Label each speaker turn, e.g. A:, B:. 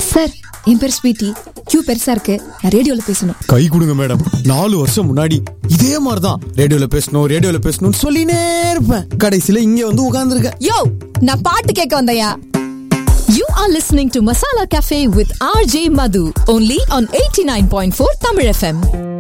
A: Sir, என் பேர் sweetie. Q பெருசா இருக்கு, நான் ரேடியோல பேசணும்.
B: கை கொடுங்க மேடம். 4 வருஷம் முன்னாடி இதே மாதிரிதான் ரேடியோல பேசணும் சொல்லினே இருப்பேன். கடைசியில இங்க வந்து உட்கார்ந்துருக்க.
A: யோ, நான் பாட்டு கேட்க வந்தயா.
C: You are listening to Masala Cafe with RJ Madhu only on 89.4 Tamil FM.